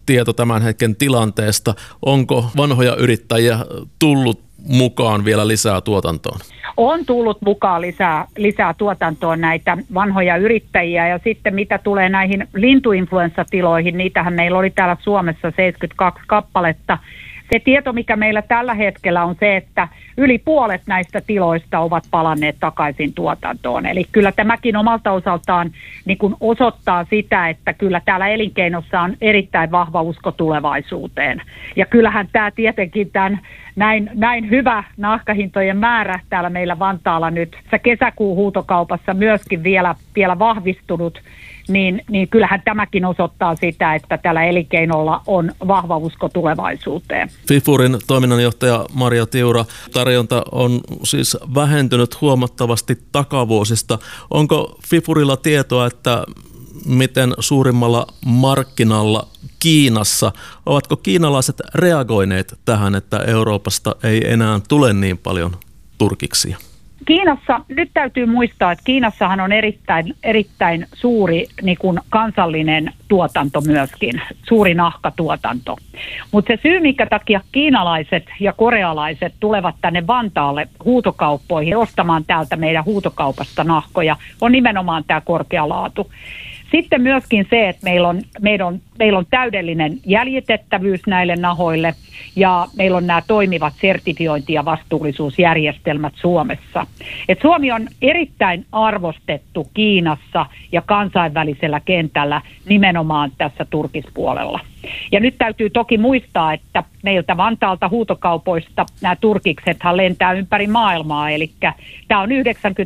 tieto tämän hetken tilanteesta. Onko vanhoja yrittäjiä tullut mukaan vielä lisää tuotantoon? On tullut mukaan lisää tuotantoon näitä vanhoja yrittäjiä, ja sitten mitä tulee näihin lintuinfluenssatiloihin, niitähän meillä oli täällä Suomessa 72 kappaletta. Se tieto, mikä meillä tällä hetkellä on se, että yli puolet näistä tiloista ovat palanneet takaisin tuotantoon. Eli kyllä tämäkin omalta osaltaan niin kuin osoittaa sitä, että kyllä täällä elinkeinossa on erittäin vahva usko tulevaisuuteen. Ja kyllähän tämä tietenkin tämän näin hyvä nahkahintojen määrä täällä meillä Vantaalla nyt kesäkuun huutokaupassa myöskin vielä vahvistunut, niin kyllähän tämäkin osoittaa sitä, että tällä elinkeinolla on vahva usko tulevaisuuteen. Fifurin toiminnanjohtaja Marja Tiura, tarjonta on siis vähentynyt huomattavasti takavuosista. Onko Fifurilla tietoa, että miten suurimmalla markkinalla Kiinassa, ovatko kiinalaiset reagoineet tähän, että Euroopasta ei enää tule niin paljon turkiksia? Kiinassa, nyt täytyy muistaa, että Kiinassahan on erittäin suuri niin kuin kansallinen tuotanto myöskin, suuri nahkatuotanto. Mutta se syy, minkä takia kiinalaiset ja korealaiset tulevat tänne Vantaalle huutokauppoihin ostamaan täältä meidän huutokaupasta nahkoja, on nimenomaan tämä korkea laatu. Sitten myöskin se, että meillä on täydellinen jäljitettävyys näille nahoille ja meillä on nämä toimivat sertifiointi- ja vastuullisuusjärjestelmät Suomessa. Et Suomi on erittäin arvostettu Kiinassa ja kansainvälisellä kentällä nimenomaan tässä turkispuolella. Ja nyt täytyy toki muistaa, että meiltä Vantaalta huutokaupoista nämä turkiksethan lentää ympäri maailmaa, eli tämä on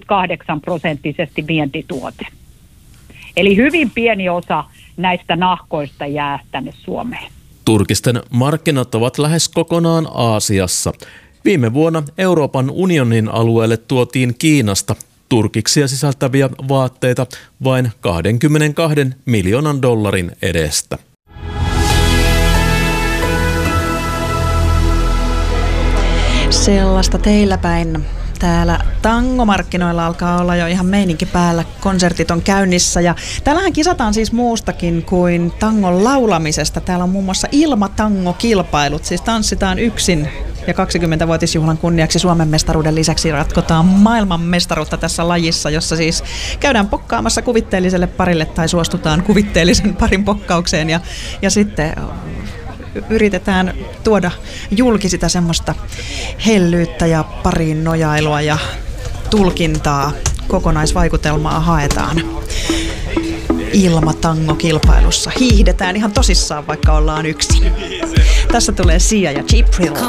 98% vientituote. Eli hyvin pieni osa näistä nahkoista jää tänne Suomeen. Turkisten markkinat ovat lähes kokonaan Aasiassa. Viime vuonna Euroopan unionin alueelle tuotiin Kiinasta turkiksia sisältäviä vaatteita vain $22 miljoonan edestä. Sellaista teillä päin. Täällä tangomarkkinoilla alkaa olla jo ihan meininki päällä, konsertit on käynnissä ja täällähän kisataan siis muustakin kuin tangon laulamisesta. Täällä on muun muassa ilmatangokilpailut, siis tanssitaan yksin ja 20-vuotisjuhlan kunniaksi Suomen mestaruuden lisäksi ratkotaan maailman mestaruutta tässä lajissa, jossa siis käydään pokkaamassa kuvitteelliselle parille tai suostutaan kuvitteellisen parin pokkaukseen ja sitten yritetään tuoda julki sitä semmoista hellyyttä ja pariin nojailua ja tulkintaa, kokonaisvaikutelmaa haetaan. Ilmatangokilpailussa hiihdetään ihan tosissaan, vaikka ollaan yksin. Tässä tulee Sia ja Cheap Thrill.